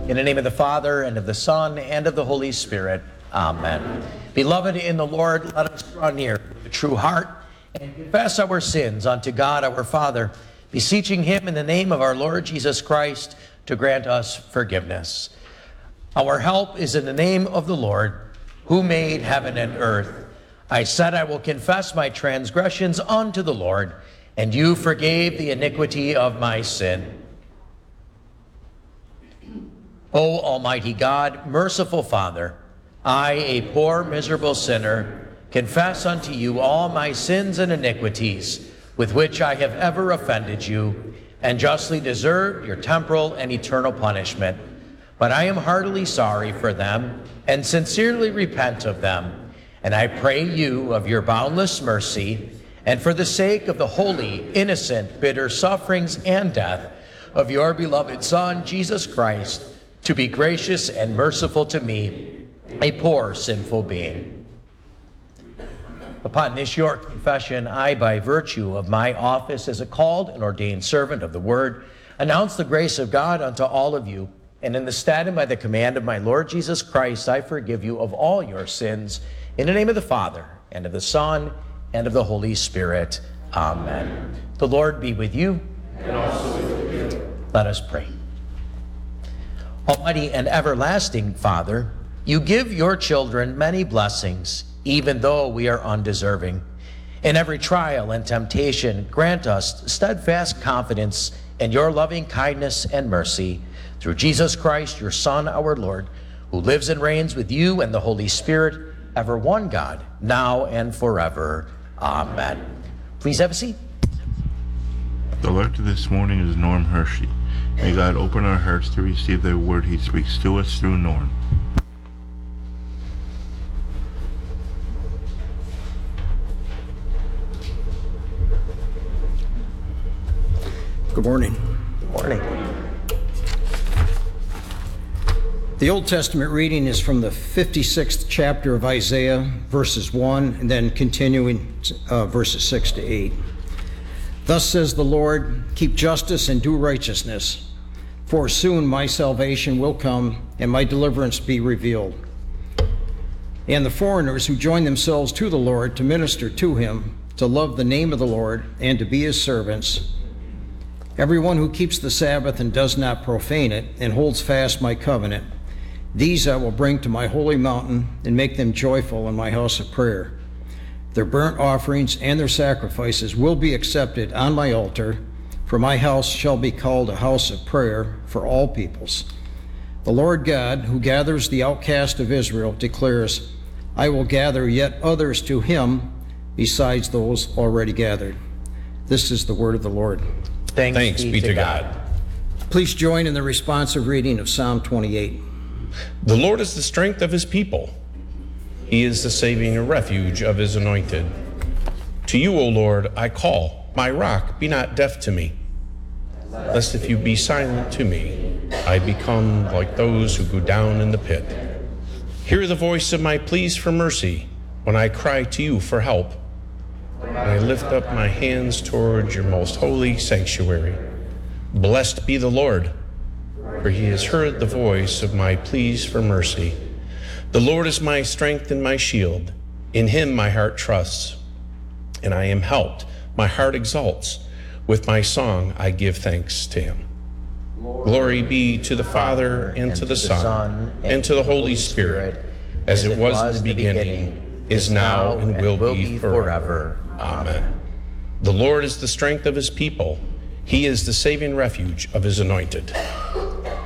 In the name of the Father, and of the Son, and of the Holy Spirit. Amen. Beloved in the Lord, let us draw near with a true heart and confess our sins unto God our Father, beseeching him in the name of our Lord Jesus Christ to grant us forgiveness. Our help is in the name of the Lord, who made heaven and earth. I said I will confess my transgressions unto the Lord, and you forgave the iniquity of my sin. O Almighty God, merciful Father, I, a poor, miserable sinner, confess unto you all my sins and iniquities with which I have ever offended you, and justly deserve your temporal and eternal punishment. But I am heartily sorry for them, and sincerely repent of them. And I pray you of your boundless mercy, and for the sake of the holy, innocent, bitter sufferings and death of your beloved Son, Jesus Christ, to be gracious and merciful to me, a poor, sinful being. Upon this your confession, I, by virtue of my office as a called and ordained servant of the Word, announce the grace of God unto all of you, and in the stead and by the command of my Lord Jesus Christ, I forgive you of all your sins, in the name of the Father, and of the Son, and of the Holy Spirit. Amen. The Lord be with you. And also with you. Let us pray. Almighty and everlasting Father, you give your children many blessings, even though we are undeserving. In every trial and temptation, grant us steadfast confidence in your loving kindness and mercy, through Jesus Christ, your Son, our Lord, who lives and reigns with you and the Holy Spirit, ever one God, now and forever. Amen. Please have a seat. The lector this morning is Norm Hershey. May God open our hearts to receive the word he speaks to us through Norm. Good morning. Good morning. The Old Testament reading is from the 56th chapter of Isaiah, verses 1, and then continuing verses 6 to 8. Thus says the Lord, keep justice and do righteousness, for soon my salvation will come and my deliverance be revealed. And the foreigners who join themselves to the Lord to minister to him, to love the name of the Lord, and to be his servants, everyone who keeps the Sabbath and does not profane it, and holds fast my covenant, these I will bring to my holy mountain and make them joyful in my house of prayer. Their burnt offerings and their sacrifices will be accepted on my altar, for my house shall be called a house of prayer for all peoples. The Lord God, who gathers the outcast of Israel, declares, I will gather yet others to him besides those already gathered. This is the word of the Lord. Thanks be to God. Please join in the responsive reading of Psalm 28. The Lord is the strength of his people. He is the saving refuge of his anointed. To you, O Lord, I call. My rock, be not deaf to me. Lest if you be silent to me, I become like those who go down in the pit. Hear the voice of my pleas for mercy when I cry to you for help. When I lift up my hands toward your most holy sanctuary. Blessed be the Lord, for he has heard the voice of my pleas for mercy. The Lord is my strength and my shield. In him my heart trusts, and I am helped. My heart exalts. With my song I give thanks to him. Glory be to the Father, and to the Son, and to the Holy Spirit, as it was in the beginning, is now, and will be forever. Amen. The Lord is the strength of his people. He is the saving refuge of his anointed.